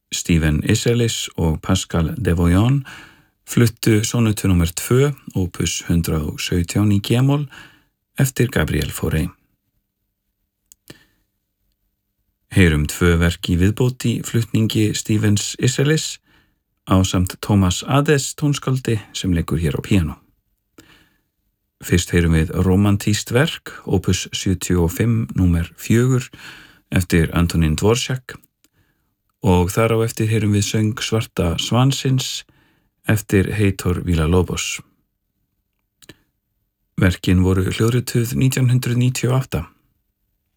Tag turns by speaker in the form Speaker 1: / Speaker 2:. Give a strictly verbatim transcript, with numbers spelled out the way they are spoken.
Speaker 1: Stephen Isserlis og Pascal Devoyon fluttu sonutu númer tvö, opus hundrað og sautján í G-mól eftir Gabriel Fauré. Heyrum tvö verk í viðbót í flutningi Stephens Isserlis ásamt Thomas Adès tónskáldi sem leikur hér á píanó. Fyrst heyrum við romantískt verk, opus sjötíu og fimm, númer fjögur, eftir Antonín Dvořák og þar á eftir heyrum við söng Svarta svansins eftir Heitor Villa-Lobos. Verkin voru hljóðrituð nítján hundrað níutíu og átta.